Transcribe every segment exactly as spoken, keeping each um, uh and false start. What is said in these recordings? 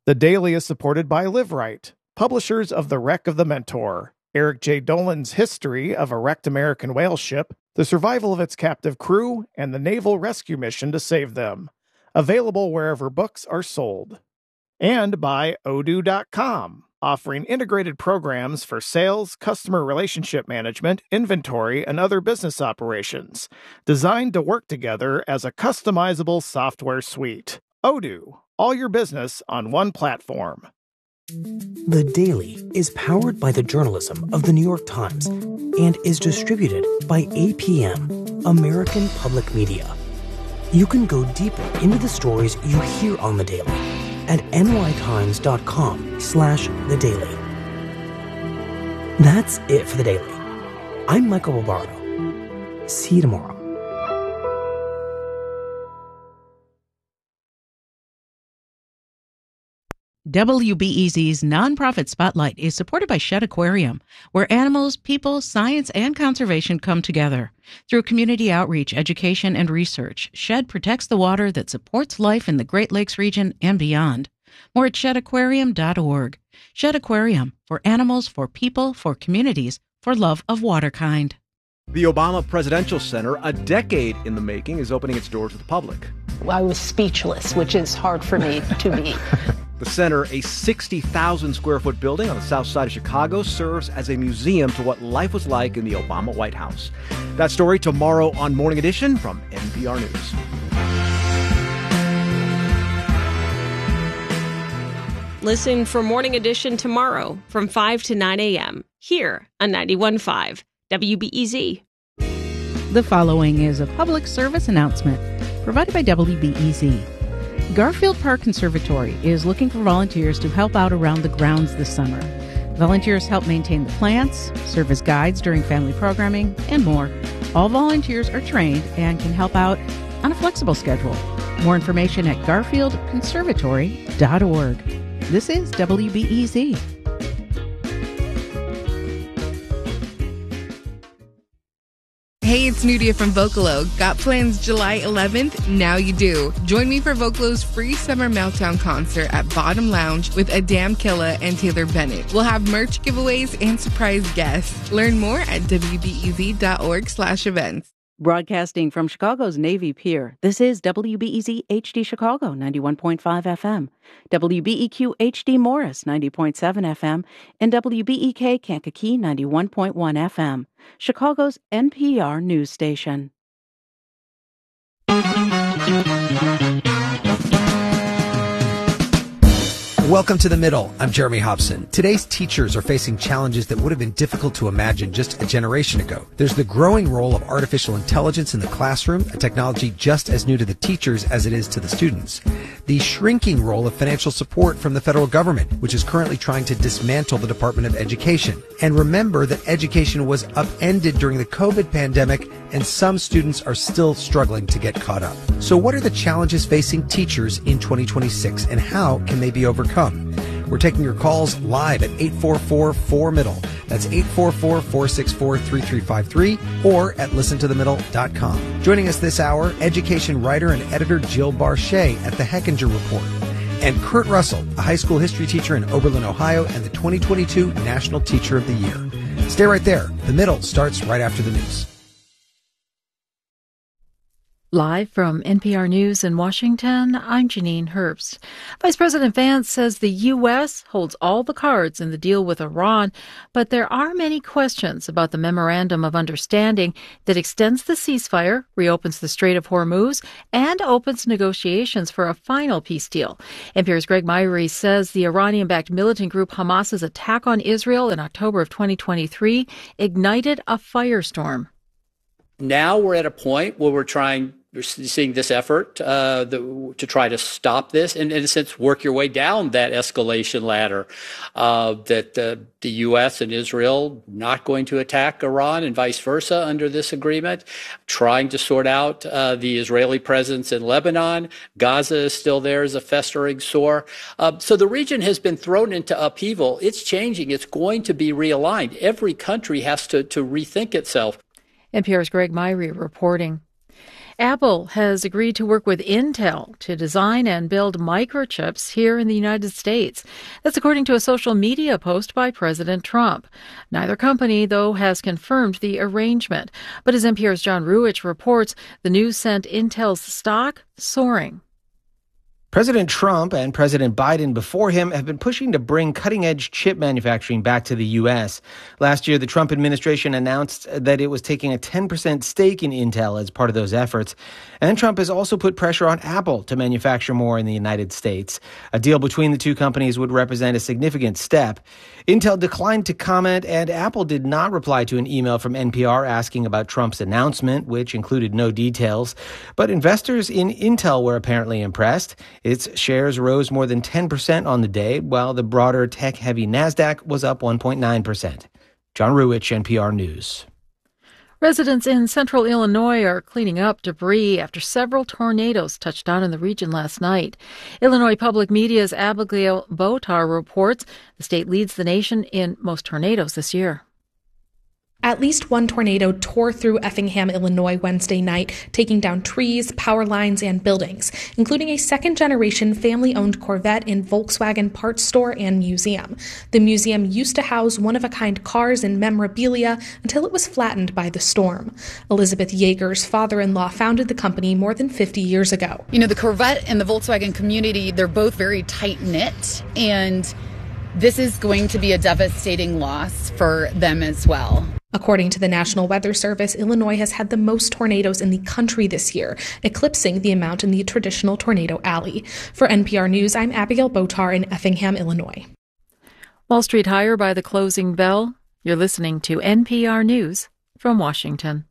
The Daily is supported by LiveRight, publishers of The Wreck of the Mentor, Eric J. Dolan's history of a wrecked American whale ship, the survival of its captive crew, and the naval rescue mission to save them. Available wherever books are sold. And by Odoo dot com, offering integrated programs for sales, customer relationship management, inventory, and other business operations, designed to work together as a customizable software suite. Odoo, all your business on one platform. The Daily is powered by the journalism of the New York Times and is distributed by A P M, American Public Media. You can go deeper into the stories you hear on The Daily at nytimes.com slash The Daily. That's it for The Daily. I'm Michael Barbaro. See you tomorrow. W B E Z's nonprofit Spotlight is supported by Shedd Aquarium, where animals, people, science, and conservation come together. Through community outreach, education, and research, Shedd protects the water that supports life in the Great Lakes region and beyond. More at shedd aquarium dot org. Shedd Aquarium, for animals, for people, for communities, for love of waterkind. The Obama Presidential Center, a decade in the making, is opening its doors to the public. I was speechless, which is hard for me to be. The center, a sixty thousand square foot building on the south side of Chicago, serves as a museum to what life was like in the Obama White House. That story tomorrow on Morning Edition from N P R News. Listen for Morning Edition tomorrow from five to nine a.m. here on ninety-one point five W B E Z. The following is a public service announcement provided by W B E Z. Garfield Park Conservatory is looking for volunteers to help out around the grounds this summer. Volunteers help maintain the plants, serve as guides during family programming, and more. All volunteers are trained and can help out on a flexible schedule. More information at garfield conservatory dot org. This is W B E Z. Hey, it's Nudia from Vocalo. Got plans July eleventh? Now you do. Join me for Vocalo's free summer Meltdown concert at Bottom Lounge with Adam Killa and Taylor Bennett. We'll have merch giveaways and surprise guests. Learn more at W B E Z dot org slash events. Broadcasting from Chicago's Navy Pier, this is W B E Z H D Chicago, ninety-one point five F M, W B E Q H D Morris, ninety point seven F M, and W B E K Kankakee, ninety-one point one F M, Chicago's N P R news station. Welcome to The Middle. I'm Jeremy Hobson. Today's teachers are facing challenges that would have been difficult to imagine just a generation ago. There's the growing role of artificial intelligence in the classroom, a technology just as new to the teachers as it is to the students. The shrinking role of financial support from the federal government, which is currently trying to dismantle the Department of Education. And remember that education was upended during the COVID pandemic, and some students are still struggling to get caught up. So what are the challenges facing teachers in twenty twenty-six, and how can they be overcome? We're taking your calls live at eight four four, four middle. That's eight four four, four six four, three three five three or at listen to the middle dot com. Joining us this hour, education writer and editor Jill Barchet at the Hechinger Report. And Kurt Russell, a high school history teacher in Oberlin, Ohio, and the twenty twenty-two National Teacher of the Year. Stay right there. The Middle starts right after the news. Live from N P R News in Washington, I'm Janine Herbst. Vice President Vance says the U S holds all the cards in the deal with Iran, but there are many questions about the Memorandum of Understanding that extends the ceasefire, reopens the Strait of Hormuz, and opens negotiations for a final peace deal. N P R's Greg Myrie says the Iranian-backed militant group Hamas's attack on Israel in October of twenty twenty-three ignited a firestorm. Now we're at a point where we're trying We're seeing this effort uh, the, to try to stop this and, in a sense, work your way down that escalation ladder, uh, that uh, the U S and Israel not going to attack Iran and vice versa under this agreement, trying to sort out uh, the Israeli presence in Lebanon. Gaza is still there as a festering sore. Uh, so the region has been thrown into upheaval. It's changing. It's going to be realigned. Every country has to, to rethink itself. N P R's Greg Myrie reporting. Apple has agreed to work with Intel to design and build microchips here in the United States. That's according to a social media post by President Trump. Neither company, though, has confirmed the arrangement. But as N P R's John Ruwitch reports, the news sent Intel's stock soaring. President Trump and President Biden before him have been pushing to bring cutting-edge chip manufacturing back to the U S. Last year, the Trump administration announced that it was taking a ten percent stake in Intel as part of those efforts. And Trump has also put pressure on Apple to manufacture more in the United States. A deal between the two companies would represent a significant step. Intel declined to comment, and Apple did not reply to an email from N P R asking about Trump's announcement, which included no details. But investors in Intel were apparently impressed. Its shares rose more than ten percent on the day, while the broader tech-heavy NASDAQ was up one point nine percent. John Ruwitch, N P R News. Residents in central Illinois are cleaning up debris after several tornadoes touched down in the region last night. Illinois Public Media's Abigail Botar reports the state leads the nation in most tornadoes this year. At least one tornado tore through Effingham, Illinois Wednesday night, taking down trees, power lines, and buildings, including a second-generation family-owned Corvette and Volkswagen parts store and museum. The museum used to house one-of-a-kind cars and memorabilia until it was flattened by the storm. Elizabeth Yeager's father-in-law founded the company more than fifty years ago. You know, the Corvette and the Volkswagen community, they're both very tight-knit, and this is going to be a devastating loss for them as well. According to the National Weather Service, Illinois has had the most tornadoes in the country this year, eclipsing the amount in the traditional tornado alley. For N P R News, I'm Abigail Botar in Effingham, Illinois. Wall Street higher by the closing bell. You're listening to N P R News from Washington.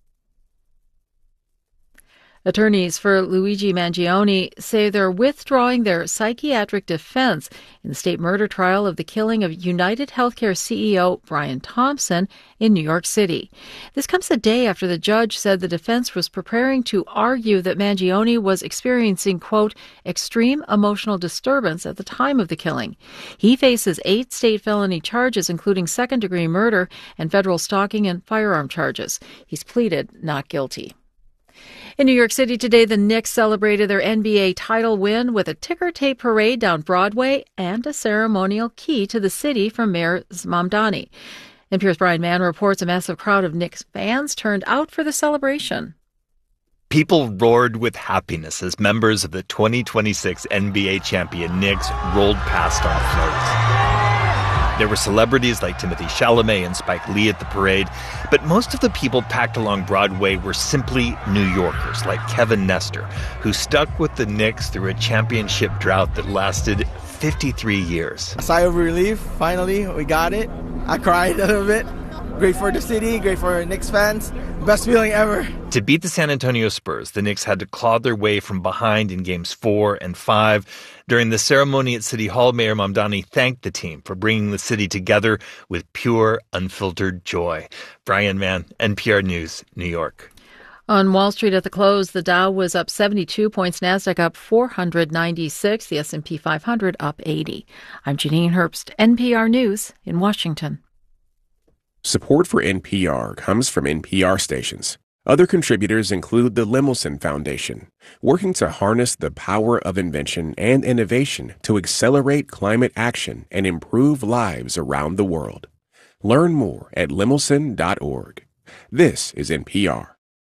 Attorneys for Luigi Mangione say they're withdrawing their psychiatric defense in the state murder trial of the killing of United Healthcare C E O Brian Thompson in New York City. This comes a day after the judge said the defense was preparing to argue that Mangione was experiencing, quote, extreme emotional disturbance at the time of the killing. He faces eight state felony charges, including second-degree murder and federal stalking and firearm charges. He's pleaded not guilty. In New York City today, the Knicks celebrated their N B A title win with a ticker tape parade down Broadway and a ceremonial key to the city from Mayor Mamdani. N P R's Brian Mann reports a massive crowd of Knicks fans turned out for the celebration. People roared with happiness as members of the twenty twenty-six N B A champion Knicks rolled past on floats. There were celebrities like Timothée Chalamet and Spike Lee at the parade, but most of the people packed along Broadway were simply New Yorkers like Kevin Nestor, who stuck with the Knicks through a championship drought that lasted fifty-three years. A sigh of relief, finally, we got it. I cried a little bit. Great for the city, great for Knicks fans. Best feeling ever. To beat the San Antonio Spurs, the Knicks had to claw their way from behind in games four and five. During the ceremony at City Hall, Mayor Mamdani thanked the team for bringing the city together with pure, unfiltered joy. Brian Mann, N P R News, New York. On Wall Street at the close, the Dow was up seventy-two points, NASDAQ up four hundred ninety-six, the S and P five hundred up eighty. I'm Janine Herbst, N P R News in Washington. Support for N P R comes from N P R stations. Other contributors include the Lemelson Foundation, working to harness the power of invention and innovation to accelerate climate action and improve lives around the world. Learn more at lemelson dot org. This is N P R.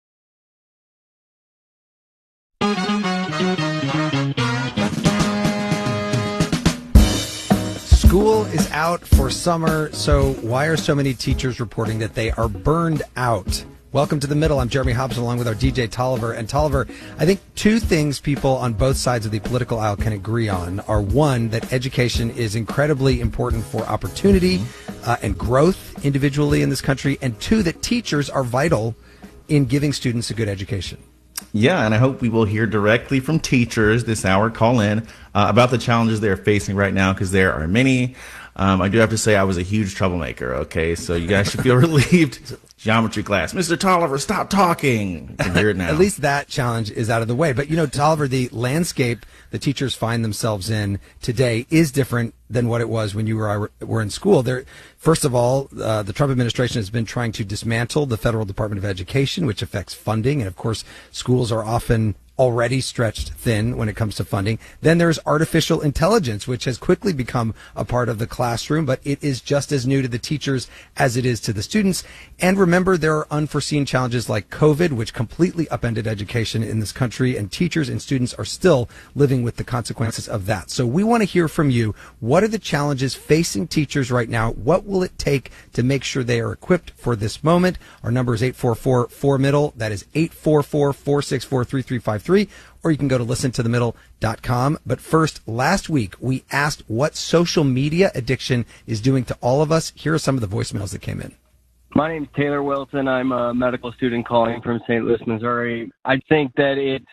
School is out for summer, so why are so many teachers reporting that they are burned out? Welcome to The Middle. I'm Jeremy Hobson along with our D J Tolliver. And Tolliver, I think two things people on both sides of the political aisle can agree on are, one, that education is incredibly important for opportunity uh, and growth individually in this country, and two, that teachers are vital in giving students a good education. Yeah, and I hope we will hear directly from teachers this hour. Call in uh, about the challenges they're facing right now, because there are many. Um, I do have to say I was a huge troublemaker, okay? So you guys should feel relieved. Geometry class. Mister Tolliver, stop talking. You can hear it now. At least that challenge is out of the way. But, you know, Tolliver, the landscape the teachers find themselves in today is different than what it was when you were, were in school. There, first of all, uh, the Trump administration has been trying to dismantle the Federal Department of Education, which affects funding. And, of course, schools are often already stretched thin when it comes to funding. Then there's artificial intelligence, which has quickly become a part of the classroom, but it is just as new to the teachers as it is to the students. And remember, there are unforeseen challenges like COVID, which completely upended education in this country, and teachers and students are still living with the consequences of that. So we want to hear from you. What are the challenges facing teachers right now? What will it take to make sure they are equipped for this moment? Our number is eight four four, four middle. That is eight four four, four six four, three three five three, or you can go to listen to the middle dot com. But first, last week, we asked what social media addiction is doing to all of us. Here are some of the voicemails that came in. My name's Taylor Wilson. I'm a medical student calling from Saint Louis, Missouri. I think that it's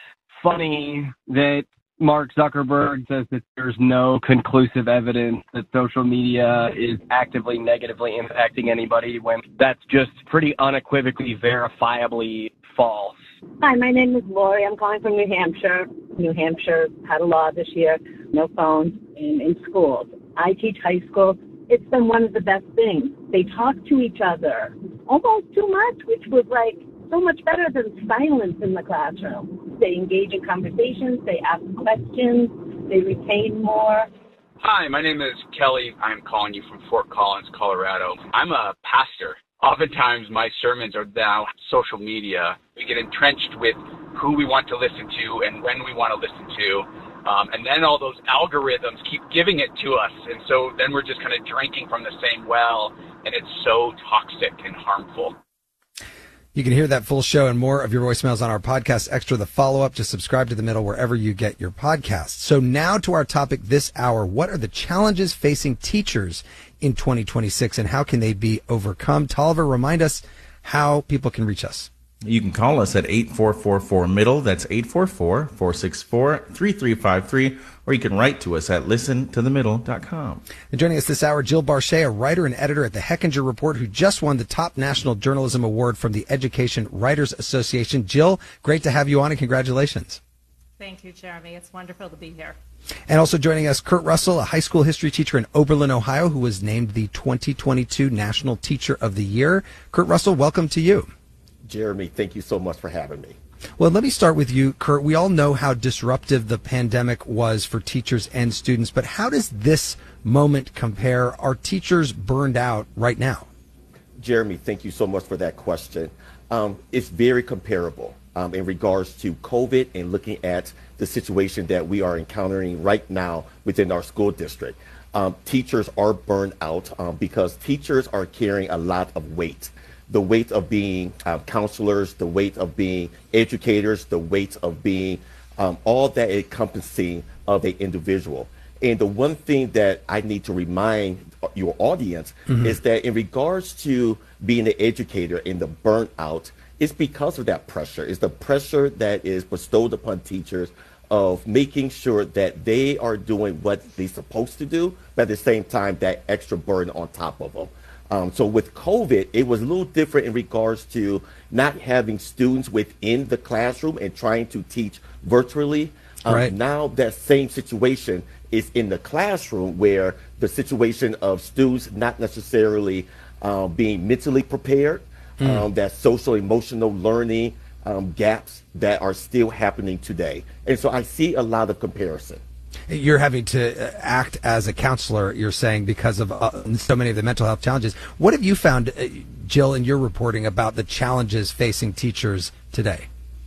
funny that Mark Zuckerberg says that there's no conclusive evidence that social media is actively negatively impacting anybody when that's just pretty unequivocally, verifiably false. Hi, my name is Lori. I'm calling from New Hampshire. New Hampshire had a law this year, no phones in, in schools. I teach high school. It's been one of the best things. They talk to each other almost too much, which was like so much better than silence in the classroom. They engage in conversations, they ask questions, they retain more. Hi, my name is Kelly. I'm calling you from Fort Collins, Colorado. I'm a pastor. Oftentimes my sermons are now social media. We get entrenched with who we want to listen to and when we want to listen to. Um, and then all those algorithms keep giving it to us. And so then we're just kind of drinking from the same well, and it's so toxic and harmful. You can hear that full show and more of your voicemails on our podcast extra, the follow-up. Just subscribe to The Middle wherever you get your podcasts. So now to our topic this hour. What are the challenges facing teachers in twenty twenty-six, and how can they be overcome? Tolliver, remind us how people can reach us. You can call us at eight four four, four middle. That's eight four four, four six four, three three five three. Or you can write to us at listen to the middle dot com. And joining us this hour, Jill Barchet, a writer and editor at the Hechinger Report, who just won the top national journalism award from the Education Writers Association. Jill, great to have you on, and congratulations. Thank you, Jeremy. It's wonderful to be here. And also joining us, Kurt Russell, a high school history teacher in Oberlin, Ohio, who was named the twenty twenty-two National Teacher of the Year. Kurt Russell, welcome to you. Jeremy, thank you so much for having me. Well, let me start with you, Kurt. We all know how disruptive the pandemic was for teachers and students, but how does this moment compare? Are teachers burned out right now? Jeremy, thank you so much for that question. Um, it's very comparable um, in regards to COVID and looking at the situation that we are encountering right now within our school district. Um, teachers are burned out um, because teachers are carrying a lot of weight. The weight of being uh, counselors, the weight of being educators, the weight of being um, all that encompassing of an individual. And the one thing that I need to remind your audience mm-hmm. is that in regards to being an educator and the burnout, it's because of that pressure. It's the pressure that is bestowed upon teachers of making sure that they are doing what they're supposed to do, but at the same time, that extra burden on top of them. Um, so with COVID, it was a little different in regards to not having students within the classroom and trying to teach virtually. Um, right. Now that same situation is in the classroom, where the situation of students not necessarily uh, being mentally prepared, mm. um, that social emotional learning um, gaps that are still happening today. And so I see a lot of comparison. You're having to act as a counselor, you're saying, because of uh, so many of the mental health challenges. What have you found, uh, Jill, in your reporting about the challenges facing teachers today?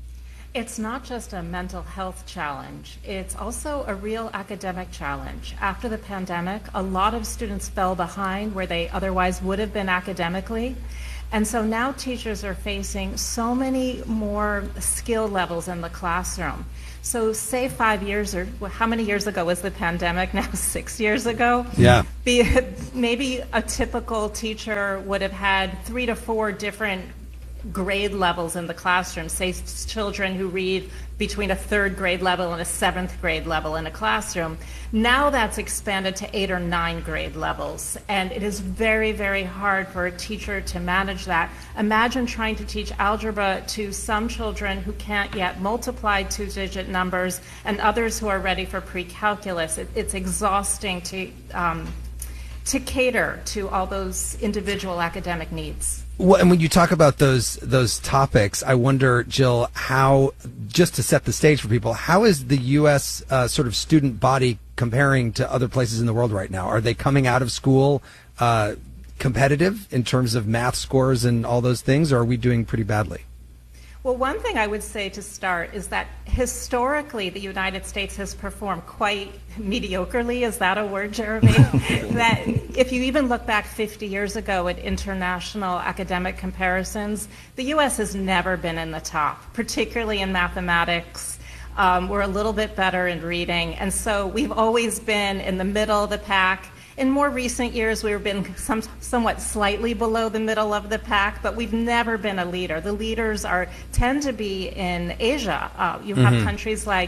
It's not just a mental health challenge. It's also a real academic challenge. After the pandemic, a lot of students fell behind where they otherwise would have been academically. And so now teachers are facing so many more skill levels in the classroom. So say five years or how many years ago was the pandemic now? Six years ago? Yeah. Be, maybe a typical teacher would have had three to four different grade levels in the classroom, say children who read between a third grade level and a seventh grade level in a classroom. Now that's expanded to eight or nine grade levels, and it is very, very hard for a teacher to manage that. Imagine trying to teach algebra to some children who can't yet multiply two-digit numbers and others who are ready for pre-calculus. It, it's exhausting to, um, to cater to all those individual academic needs. Well, and when you talk about those those topics, I wonder, Jill, how, just to set the stage for people, how is the U S uh, sort of student body comparing to other places in the world right now? Are they coming out of school uh, competitive in terms of math scores and all those things, or are we doing pretty badly? Well, one thing I would say to start is that historically the United States has performed quite mediocrely. Is that a word, Jeremy? That if you even look back fifty years ago at international academic comparisons, the U S has never been in the top, particularly in mathematics. Um, we're a little bit better in reading, and so we've always been in the middle of the pack. In more recent years, we've been some, somewhat slightly below the middle of the pack, but we've never been a leader. The leaders are tend to be in Asia. Uh, you have mm-hmm. countries like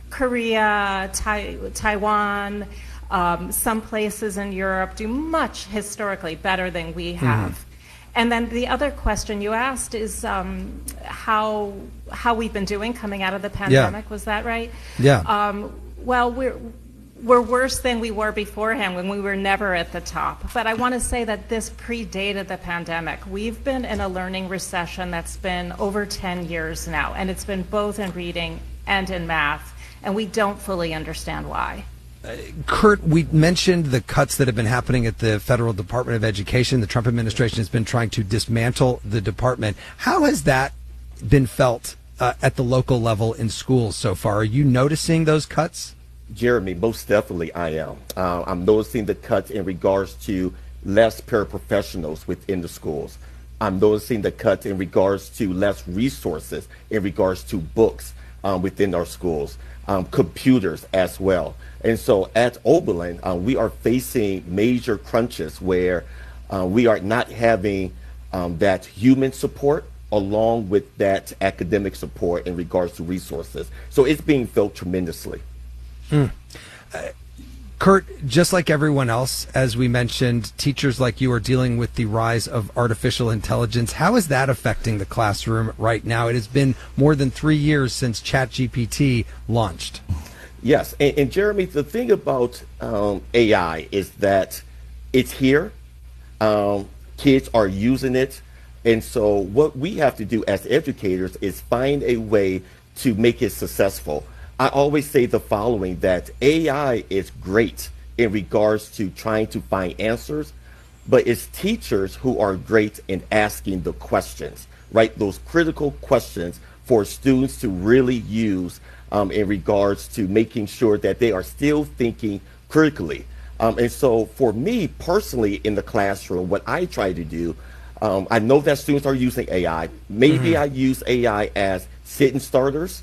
Korea, tai, Taiwan, um, some places in Europe do much historically better than we have. Mm-hmm. And then the other question you asked is um, how how we've been doing coming out of the pandemic. Yeah. Was that right? Yeah. Um, well, we're. We're worse than we were beforehand when we were never at the top. But I want to say that this predated the pandemic. We've been in a learning recession that's been over ten years now, and it's been both in reading and in math, and we don't fully understand why. Uh, Kurt, we mentioned the cuts that have been happening at the Federal Department of Education. The Trump administration has been trying to dismantle the department. How has that been felt uh, at the local level in schools so far? Are you noticing those cuts? Jeremy, most definitely I am. Uh, I'm noticing the cuts in regards to less paraprofessionals within the schools. I'm noticing the cuts in regards to less resources, in regards to books um, within our schools, um, computers as well. And so at Oberlin, uh, we are facing major crunches where uh, we are not having um, that human support along with that academic support in regards to resources. So it's being felt tremendously. Mm. Uh, Kurt, just like everyone else, as we mentioned, teachers like you are dealing with the rise of artificial intelligence. How is that affecting the classroom right now? It has been more than three years since ChatGPT launched. Yes, and, and Jeremy, the thing about um, A I is that it's here. Um, kids are using it. And so what we have to do as educators is find a way to make it successful. I always say the following, that A I is great in regards to trying to find answers, but it's teachers who are great in asking the questions, right? Those critical questions for students to really use um, in regards to making sure that they are still thinking critically. Um, and so for me personally in the classroom, what I try to do, um, I know that students are using A I. Maybe mm-hmm. I use A I as sitting starters.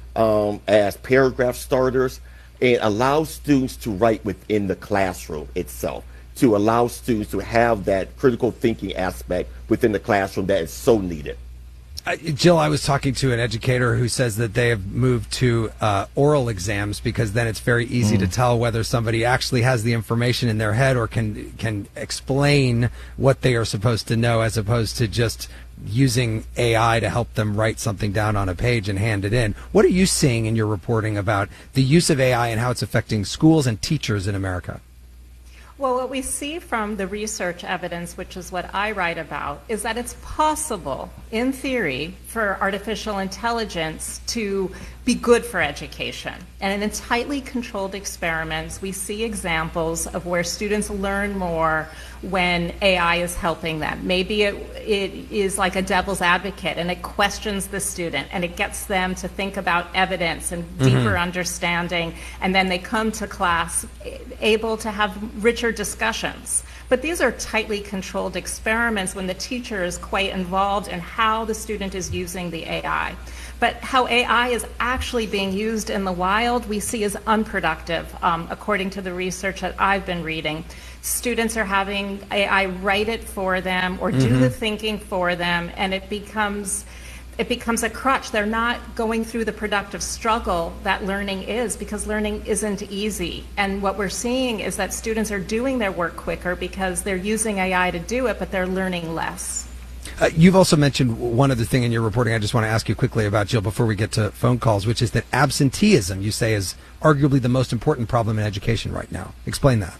Um, as paragraph starters, and allow students to write within the classroom itself, to allow students to have that critical thinking aspect within the classroom that is so needed. Uh, Jill, I was talking to an educator who says that they have moved to uh, oral exams because then it's very easy mm. to tell whether somebody actually has the information in their head or can can explain what they are supposed to know, as opposed to just using A I to help them write something down on a page and hand it in. What are you seeing in your reporting about the use of A I and how it's affecting schools and teachers in America? Well, what we see from the research evidence, which is what I write about, is that it's possible, in theory, for artificial intelligence to be good for education. And in tightly controlled experiments, we see examples of where students learn more when A I is helping them. Maybe it, it is like a devil's advocate, and it questions the student, and it gets them to think about evidence and deeper mm-hmm. understanding, and then they come to class able to have richer discussions. But these are tightly controlled experiments when the teacher is quite involved in how the student is using the A I. But how A I is actually being used in the wild, we see as unproductive, um, according to the research that I've been reading. Students are having A I write it for them or do Mm-hmm. the thinking for them, and it becomes it becomes a crutch. They're not going through the productive struggle that learning is, because learning isn't easy. And what we're seeing is that students are doing their work quicker because they're using A I to do it, but they're learning less. Uh, you've also mentioned one other thing in your reporting I just want to ask you quickly about, Jill, before we get to phone calls, which is that absenteeism, you say, is arguably the most important problem in education right now. Explain that.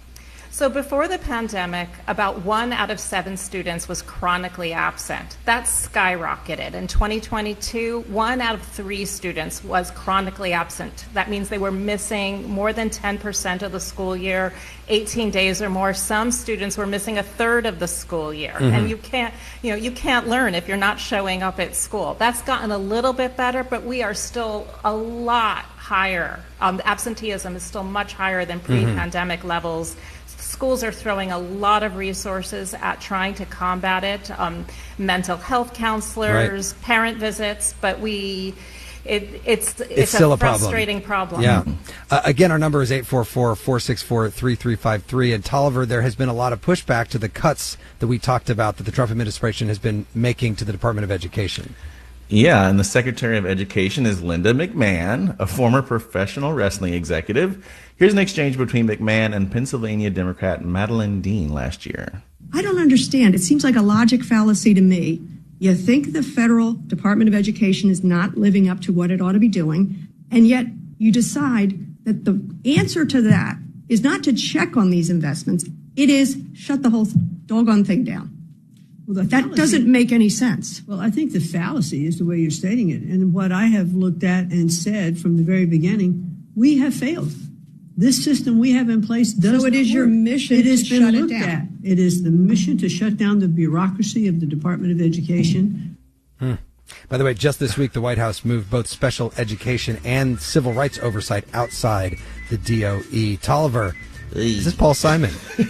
So before the pandemic, about one out of seven students was chronically absent. That skyrocketed. In twenty twenty-two, one out of three students was chronically absent. That means they were missing more than ten percent of the school year, eighteen days or more. Some students were missing a third of the school year. Mm-hmm. And you can't, you know, you can't learn if you're not showing up at school. That's gotten a little bit better, but we are still a lot higher. Um, absenteeism is still much higher than pre-pandemic mm-hmm. levels. Schools are throwing a lot of resources at trying to combat it, um, mental health counselors, right. parent visits, but we, it, it's, it's, it's a still a frustrating problem. problem. Yeah. Uh, again, our number is eight four four, four six four, three three five three. And Tolliver, there has been a lot of pushback to the cuts that we talked about that the Trump administration has been making to the Department of Education. Yeah, and the Secretary of Education is Linda McMahon, a former professional wrestling executive. Here's an exchange between McMahon and Pennsylvania Democrat Madeline Dean last year. I don't understand. It seems like a logic fallacy to me. You think the federal Department of Education is not living up to what it ought to be doing, and yet you decide that the answer to that is not to check on these investments. It is shut the whole doggone thing down. Well, that fallacy doesn't make any sense. Well, I think the fallacy is the way you're stating it. And what I have looked at and said from the very beginning, we have failed. This system we have in place does So it not is work. your mission It to has been shut it looked down. at. It is the mission to shut down the bureaucracy of the Department of Education. Hmm. By the way, just this week, the White House moved both special education and civil rights oversight outside the D O E. Tolliver, is this Paul Simon?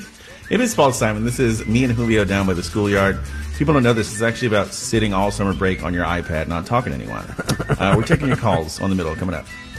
It is Paul Simon. This is me and Julio down by the schoolyard. People don't know this. It's actually about sitting all summer break on your iPad, not talking to anyone. Uh, we're taking your calls on the middle coming up.